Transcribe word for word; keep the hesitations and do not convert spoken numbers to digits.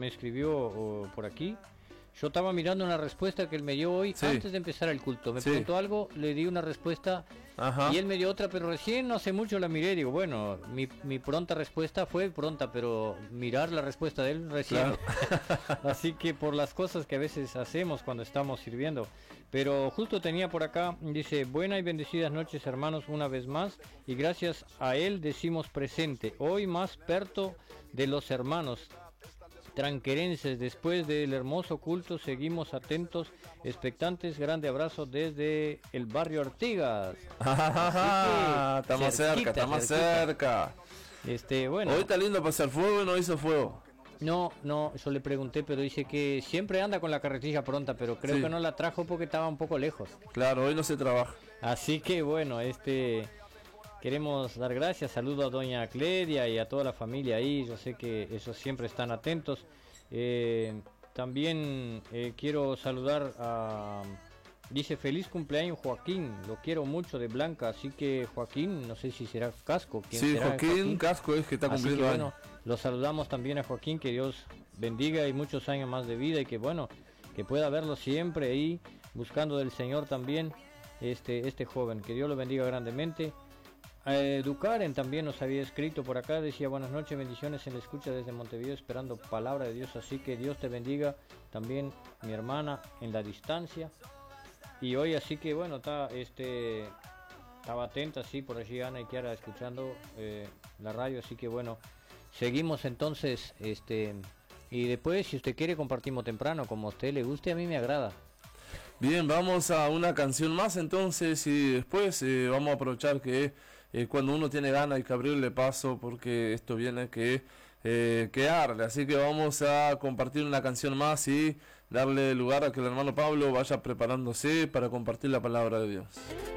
me escribió oh, por aquí. Yo estaba mirando una respuesta que él me dio hoy, sí, antes de empezar el culto. Me sí. preguntó algo, le di una respuesta. Ajá. Y él me dio otra, pero recién no hace mucho la miré. Digo, bueno, mi, mi pronta respuesta fue pronta, pero mirar la respuesta de él recién. Claro. Así que por las cosas que a veces hacemos cuando estamos sirviendo. Pero justo tenía por acá, dice, buenas y bendecidas noches, hermanos, una vez más. Y gracias a él decimos presente. Hoy más perto de los hermanos tranquerenses, después del hermoso culto seguimos atentos, expectantes. Grande abrazo desde el barrio Artigas. Ah, está más cerca, está más cerca. Este, bueno. Hoy está lindo para hacer fuego y no hizo fuego. No, no, yo le pregunté, pero dice que siempre anda con la carretilla pronta, pero creo sí. que no la trajo porque estaba un poco lejos. Claro, hoy no se trabaja. Así que bueno, este... queremos dar gracias, saludo a doña Cledia y a toda la familia ahí, yo sé que ellos siempre están atentos. Eh, también eh, quiero saludar a, dice feliz cumpleaños Joaquín, lo quiero mucho, de Blanca, así que Joaquín, no sé si será Casco. ¿Quién sí, será Joaquín, Joaquín Casco es que está cumpliendo años. Bueno, lo saludamos también a Joaquín, que Dios bendiga y muchos años más de vida y que bueno, que pueda verlo siempre ahí, buscando del Señor también, este, este joven, que Dios lo bendiga grandemente. Eh, Ducaren también nos había escrito por acá, decía buenas noches, bendiciones en la escucha desde Montevideo, esperando palabra de Dios, así que Dios te bendiga también, mi hermana, en la distancia. Y hoy así que bueno, está este estaba atenta, sí, por allí Ana y Kiara escuchando eh, la radio, así que bueno, seguimos entonces, este y después si usted quiere compartimos temprano, como a usted le guste, a mí me agrada. Bien, vamos a una canción más entonces y después eh, vamos a aprovechar que eh, cuando uno tiene ganas hay que abrirle paso porque esto viene que eh, quedarle, así que vamos a compartir una canción más y darle lugar a que el hermano Pablo vaya preparándose para compartir la palabra de Dios.